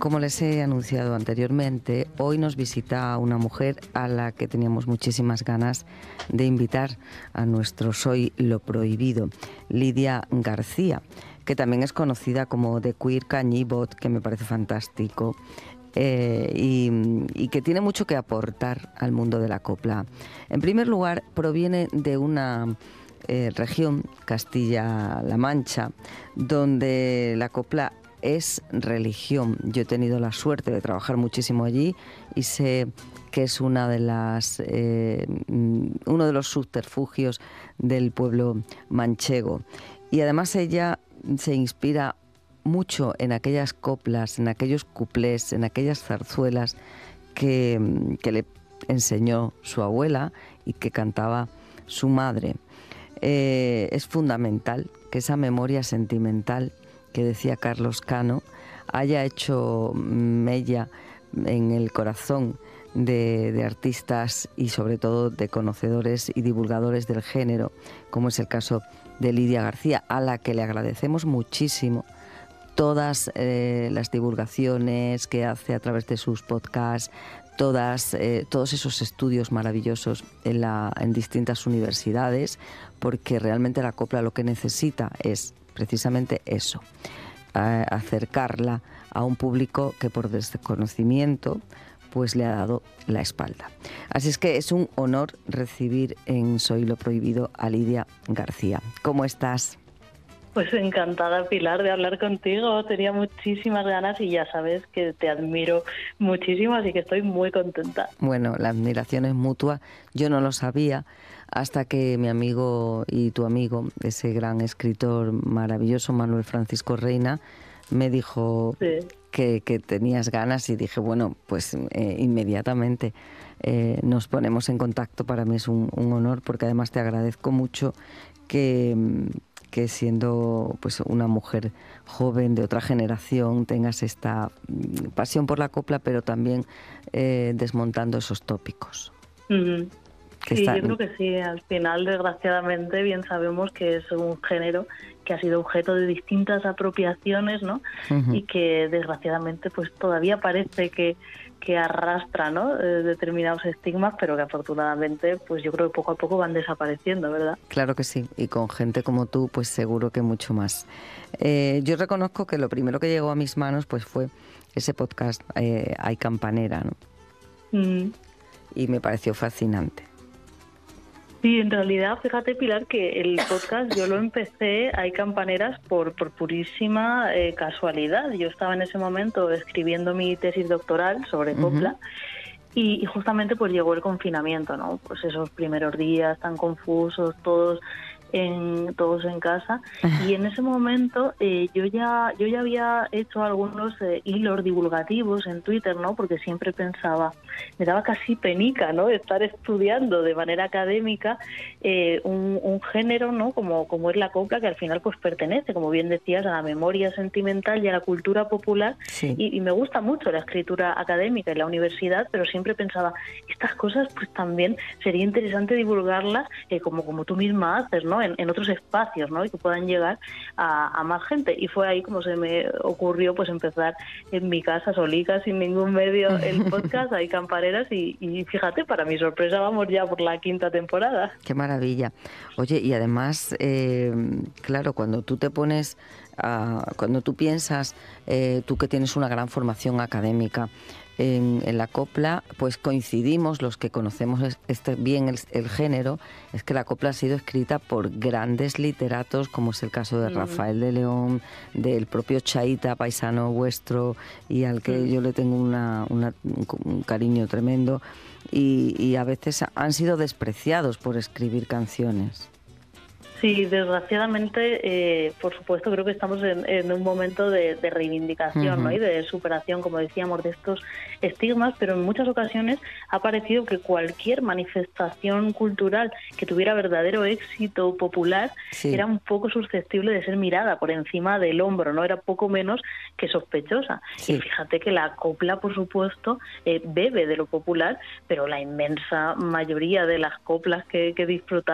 Como les he anunciado anteriormente, hoy nos visita una mujer a la que teníamos muchísimas ganas de invitar a nuestro Soy lo Prohibido, Lidia García, que también es conocida como The Queer Cañibot, que me parece fantástico, y que tiene mucho que aportar al mundo de la copla. En primer lugar, proviene de una región, Castilla-La Mancha, donde la copla es religión. Yo he tenido la suerte de trabajar muchísimo allí y sé que es uno de los subterfugios del pueblo manchego. Y además ella se inspira mucho en aquellas coplas, en aquellos cuplés, en aquellas zarzuelas que le enseñó su abuela y que cantaba su madre. Es fundamental que esa memoria sentimental que decía Carlos Cano haya hecho mella en el corazón de artistas y sobre todo de conocedores y divulgadores del género, como es el caso de Lidia García, a la que le agradecemos muchísimo todas las divulgaciones que hace a través de sus podcasts, todos esos estudios maravillosos en distintas universidades, porque realmente la copla lo que necesita es precisamente eso, acercarla a un público que por desconocimiento pues le ha dado la espalda. Así es que es un honor recibir en Soy lo Prohibido a Lidia García. ¿Cómo estás? Pues encantada, Pilar, de hablar contigo. Tenía muchísimas ganas y ya sabes que te admiro muchísimo, así que estoy muy contenta. Bueno, la admiración es mutua. Yo no lo sabía hasta que mi amigo y tu amigo, ese gran escritor maravilloso, Manuel Francisco Reina, me dijo que tenías ganas y dije, bueno, pues inmediatamente nos ponemos en contacto. Para mí es un honor, porque además te agradezco mucho que siendo pues una mujer joven de otra generación tengas esta pasión por la copla, pero también desmontando esos tópicos. Uh-huh. Sí, yo creo que sí. Al final, desgraciadamente, bien sabemos que es un género que ha sido objeto de distintas apropiaciones, ¿no? Uh-huh. Y que desgraciadamente pues todavía parece que arrastra, ¿no? Determinados estigmas, pero que afortunadamente pues yo creo que poco a poco van desapareciendo, ¿verdad? Claro que sí, y con gente como tú pues seguro que mucho más. Yo reconozco que lo primero que llegó a mis manos pues fue ese podcast Hay Campanera, ¿no? Uh-huh. Y me pareció fascinante. Sí, en realidad, fíjate, Pilar, que el podcast yo lo empecé, Hay Campaneras, por purísima casualidad. Yo estaba en ese momento escribiendo mi tesis doctoral sobre copla. Uh-huh. Y justamente pues llegó el confinamiento, ¿no? Pues esos primeros días tan confusos, todos en casa, y en ese momento yo ya había hecho algunos hilos divulgativos en Twitter, ¿no? Porque siempre pensaba, me daba casi penica, ¿no? Estar estudiando de manera académica un género, ¿no? Como es la copla, que al final pues pertenece, como bien decías, a la memoria sentimental y a la cultura popular. Sí. Y me gusta mucho la escritura académica en la universidad, pero siempre pensaba, estas cosas pues también sería interesante divulgarlas como tú misma haces, ¿no? En otros espacios, ¿no? Y que puedan llegar a más gente. Y fue ahí como se me ocurrió pues empezar en mi casa solica, sin ningún medio, el podcast Hay Campaneras, y fíjate, para mi sorpresa vamos ya por la 5ª temporada. Qué maravilla. Oye, y además, claro, cuando tú te pones, cuando tú piensas, tú que tienes una gran formación académica, en la copla, pues coincidimos los que conocemos bien el género, es que la copla ha sido escrita por grandes literatos, como es el caso de Rafael de León, del propio Chaita, paisano vuestro, y al que yo le tengo un cariño tremendo, y a veces han sido despreciados por escribir canciones. Sí, desgraciadamente, por supuesto, creo que estamos en un momento de reivindicación, uh-huh, ¿no? Y de superación, como decíamos, de estos estigmas, pero en muchas ocasiones ha parecido que cualquier manifestación cultural que tuviera verdadero éxito popular era un poco susceptible de ser mirada por encima del hombro, ¿no? Era poco menos que sospechosa. Sí. Y fíjate que la copla, por supuesto, bebe de lo popular, pero la inmensa mayoría de las coplas que disfrutamos